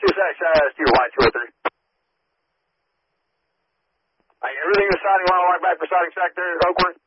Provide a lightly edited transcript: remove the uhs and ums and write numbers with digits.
Steve White, 203. Everything is sounding well, right back for starting sector, Oakland.